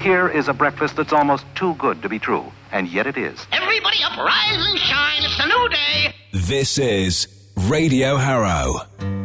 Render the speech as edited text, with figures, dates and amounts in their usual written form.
Here is a breakfast that's almost too good to be true, and yet it is. Everybody up, rise and shine. It's a new day. This is Radio Harrow.